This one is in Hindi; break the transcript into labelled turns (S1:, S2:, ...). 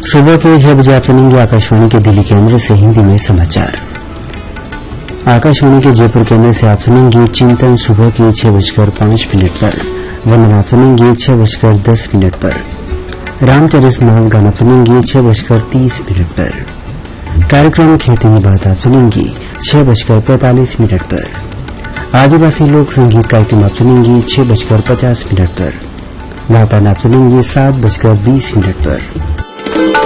S1: सुबह के 6 बजे आप सुनेंगे आकाशवाणी के दिल्ली केंद्र से हिंदी में समाचार। आकाशवाणी के जयपुर केंद्र से आप सुनेंगे चिंतन सुबह के 6:05 पर, वंदना सुनेंगे 6:10 पर, रामचरितमानस गाना सुनेंगे 6:30 पर, कार्यक्रम खेती में बात आप सुनेंगे 6:45 पर, आदिवासी लोक संगीत कार्यक्रम आप सुनेंगे 6:50 पर, वार्ता आप सुनेंगे 7:20 पर।